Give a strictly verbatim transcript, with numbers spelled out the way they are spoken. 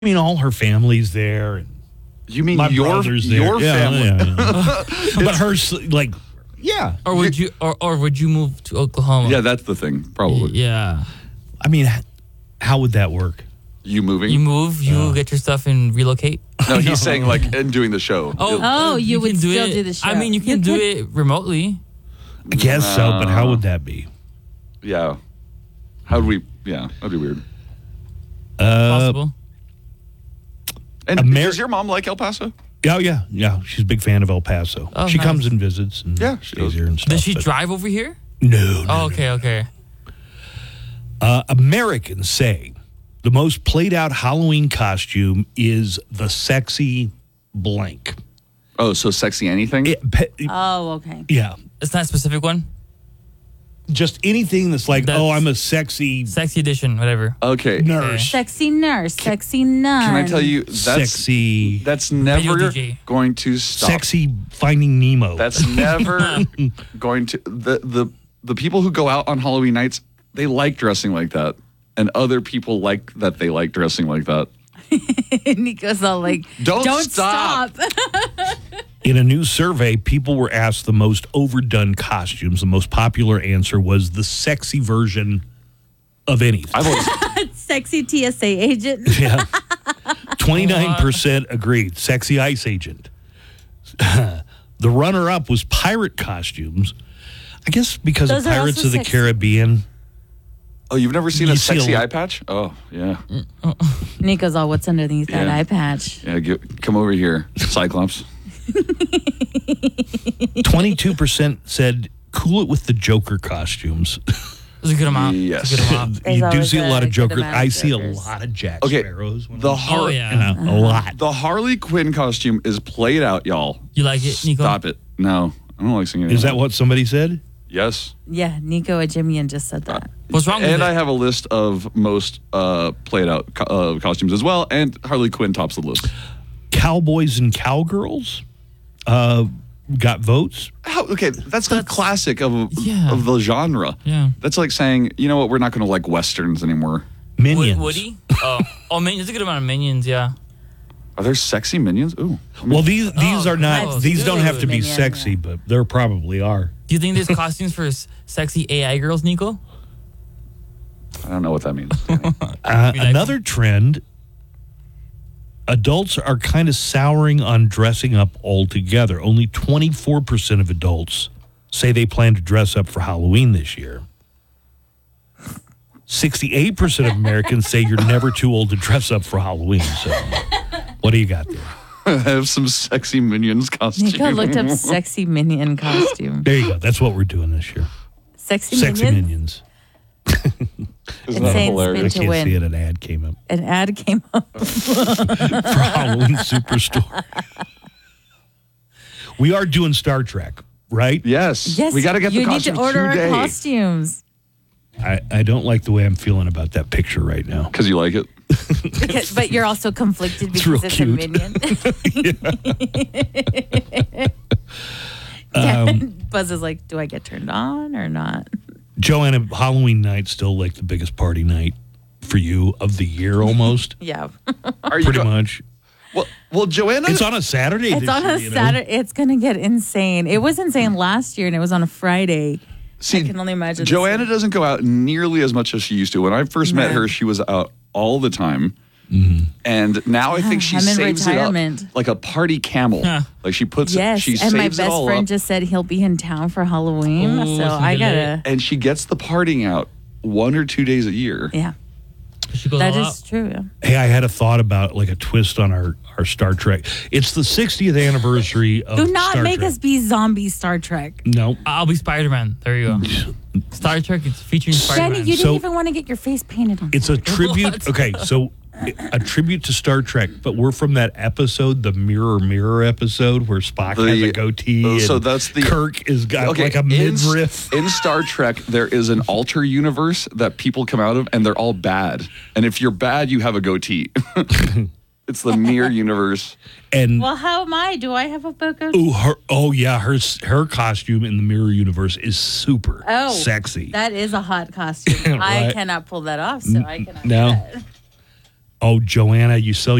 mean, all her family's there. And You mean my your brother's there. your Yeah, family? yeah, yeah. But hers, like, yeah. Or would you or, or would you move to Oklahoma? Yeah, that's the thing. Probably. Yeah. I mean, h- how would that work? You moving? You move, you get your stuff and relocate. no, he's saying like and doing the show. Oh, Oh, you would can still it. do the show. I mean, you can You do could- it remotely. I guess so, but how would that be? Yeah. How would we? Yeah, that'd be weird. Uh, Possible. And Ameri- does your mom like El Paso? yeah, yeah, yeah. She's a big fan of El Paso. Oh, she nice. comes and visits. And Yeah, she stays does. here and stuff. Does she but- drive over here? No. no, Oh, no. okay, okay. Uh, Americans say the most played out Halloween costume is the sexy blank. Oh, so sexy anything? It, pe- Oh, okay. yeah. It's not a specific one. Just anything that's like, That's- oh, I'm a sexy Sexy edition, whatever. Okay. nurse. Sexy nurse, sexy nun. Can I tell you that's Sexy. that's never D J. going to stop. Sexy Finding Nemo. That's never going to the the the people who go out on Halloween nights, they like dressing like that. And other people like that they like dressing like that. Nico's all like, Don't don't, stop." stop. In a new survey, people were asked the most overdone costumes. The most popular answer was the sexy version of anything. I've always Sexy T S A agent. Yeah. twenty-nine percent agreed. Sexy ice agent. The runner-up was pirate costumes. I guess because Those of are Pirates also of the sexy. Caribbean. Oh, you've never seen You a see a sexy lo- eye patch? Oh, yeah. Nico's all, what's underneath that Yeah. eye patch? Yeah, get, come over here, Cyclops. twenty-two percent said cool it with the Joker costumes. It's a good amount. Yes. It's a good amount. There's You do always see a lot a of good Jokers. amount of I see a Jokers. lot of Jack Okay, Sparrows. when the I'm- Har- Oh, yeah. Yeah, a lot. the Harley Quinn costume is played out, y'all. You like it, Nico? Stop it. No, I don't like singing. Is that what somebody said? Yes. Yeah, Nico a Jimian just said that. What's wrong with And it? I have a list of most uh, played out co- uh, costumes as well, and Harley Quinn tops the list. Cowboys and Cowgirls uh, got votes. How, okay, that's the classic of Yeah. of the genre. Yeah. That's like saying, you know what, we're not going to like westerns anymore. Wo- Minions. Woody? Oh, oh, Minions. There's a good amount of Minions, yeah. Are there sexy minions? Ooh. Well, these these Oh, are not. gross. These don't have to be Minion, sexy, yeah. but there probably are. Do you think there's costumes for s- sexy A I girls, Nico? I don't know what that means. Uh, You like another trend. Adults are kind of souring on dressing up altogether. Only twenty-four percent of adults say they plan to dress up for Halloween this year. sixty-eight percent of Americans say you're never too old to dress up for Halloween. So, what do you got there? I have some sexy minions costumes. Nico looked up sexy minion costume. There you go. That's what we're doing this year. Sexy, Sexy minion? minions. Isn't that Insane's hilarious? I To can't win. see it. An ad came up An ad came up. for Halloween Superstore. We are doing Star Trek, right? Yes. Yes, We got to get the you need costumes to order our today. costumes. I, I don't like the way I'm feeling about that picture right now. Because you like it. Because, but you're also conflicted It's because real it's, cute. a minion. yeah. Buzz is like, do I get turned on or not? Joanna, Halloween night still like the biggest party night for you of the year almost. Yeah. Are you Pretty go- much. Well, well, Joanna. It's on a Saturday. It's this on year, a you know? Saturday. It's going to get insane. It was insane last year and it was on a Friday. See, I can only imagine. this Joanna year. doesn't go out nearly as much as she used to. When I first met No. her, she was out all the time. And now I think she I'm in saves it retirement. up like a party camel. Huh. Like she puts, Yes, she and my saves it best all friend up, just said he'll be in town for Halloween, Ooh, so some I good gotta. and she gets the partying out one or two days a year. Yeah, She goes that all is out. true. Yeah. Hey, I had a thought about like a twist on our, our Star Trek. It's the sixtieth anniversary of Do not Star make Trek. us be zombie Star Trek. No. I'll be Spider-Man. There you go. Star Trek, it's featuring Spider-Man. Jenny, you So- didn't even want to get your face painted on. It's a tribute. What? Okay, so a tribute to Star Trek, but we're from that episode, the Mirror Mirror episode, where Spock has The- a goatee. uh, so and that's the- Kirk is got Okay, like a in, midriff. in Star Trek, there is an alter universe that people come out of, and they're all bad. And if you're bad, you have a goatee. It's the mirror universe. And well, how am I? Do I have a book of? ooh, her, oh yeah, her her costume in the Mirror universe is super Oh, sexy. That is a hot costume. I Right. cannot pull that off, so I cannot. no. do that. Oh, Joanna, you sell